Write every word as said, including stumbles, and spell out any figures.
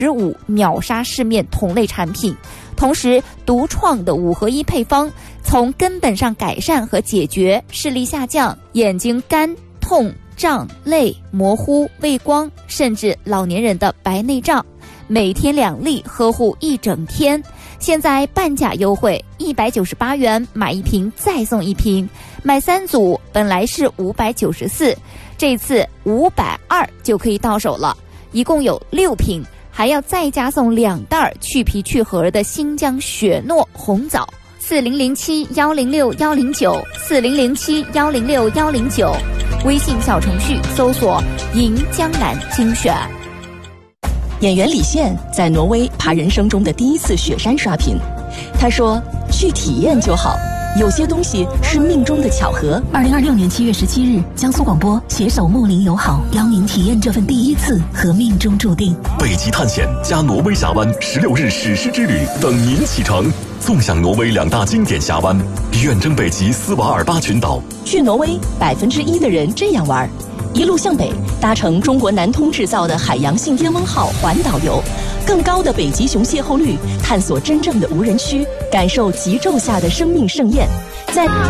五秒杀市面同类产品。同时，独创的五合一配方，从根本上改善和解决视力下降、眼睛干、痛、胀、累、模糊、畏光，甚至老年人的白内障。每天两粒，呵护一整天。现在半价优惠，一百九十八元买一瓶再送一瓶，买三组本来是五百九十四，这次五百二就可以到手了，一共有六瓶。还要再加送两袋去皮去核的新疆雪诺红枣。四零零七幺零六幺零九，四零零七幺零六幺零九，微信小程序搜索“银江南精选”。 演员李现在挪威爬人生中的第一次雪山刷屏，他说：“去体验就好。”有些东西是命中的巧合。 二零二六年七月十七日，江苏广播携手睦邻友好，邀您体验这份第一次和命中注定。 北极探险加挪威峡湾十六日史诗之旅等您启程，纵享挪威两大经典峡湾，远征北极斯瓦尔巴群岛。 去挪威，百分之一的人这样玩：一路向北，搭乘中国南通制造的海洋性巅峰号环岛游，更高的北极熊邂逅率，探索真正的无人区，感受极昼下的生命盛宴。在